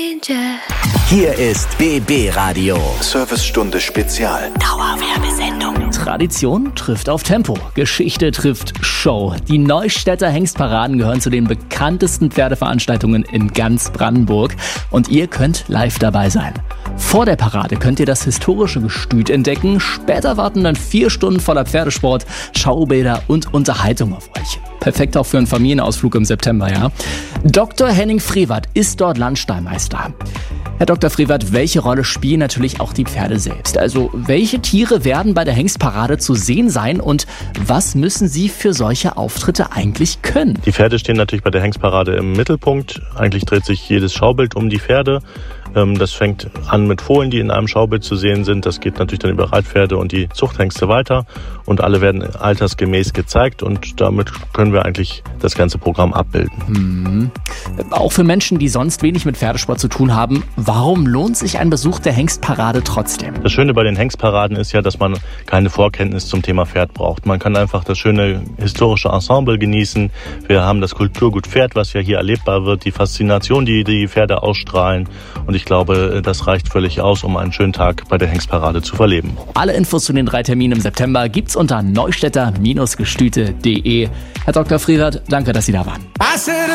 Hier ist BB Radio. Servicestunde Spezial. Dauerwerbesendung. Tradition trifft auf Tempo. Geschichte trifft Show. Die Neustädter Hengstparaden gehören zu den bekanntesten Pferdeveranstaltungen in ganz Brandenburg. Und ihr könnt live dabei sein. Vor der Parade könnt ihr das historische Gestüt entdecken. Später warten dann 4 Stunden voller Pferdesport, Schaubilder und Unterhaltung auf euch. Perfekt auch für einen Familienausflug im September, ja? Dr. Henning Frevert ist dort Landstallmeister. Herr Dr. Frevert, welche Rolle spielen natürlich auch die Pferde selbst? Also, welche Tiere werden bei der Hengstparade zu sehen sein und was müssen sie für solche Auftritte eigentlich können? Die Pferde stehen natürlich bei der Hengstparade im Mittelpunkt. Eigentlich dreht sich jedes Schaubild um die Pferde. Das fängt an mit Fohlen, die in einem Schaubild zu sehen sind. Das geht natürlich dann über Reitpferde und die Zuchthengste weiter. Und alle werden altersgemäß gezeigt und damit können wir eigentlich das ganze Programm abbilden. Auch für Menschen, die sonst wenig mit Pferdesport zu tun haben, warum lohnt sich ein Besuch der Hengstparade trotzdem? Das Schöne bei den Hengstparaden ist ja, dass man keine Vorkenntnis zum Thema Pferd braucht. Man kann einfach das schöne historische Ensemble genießen. Wir haben das Kulturgut Pferd, was ja hier erlebbar wird, die Faszination, die die Pferde ausstrahlen. Und ich glaube, das reicht völlig aus, um einen schönen Tag bei der Hengstparade zu verleben. Alle Infos zu den 3 Terminen im September gibt's unter neustädter-gestüte.de. Herr Dr. Frevert, danke, dass Sie da waren.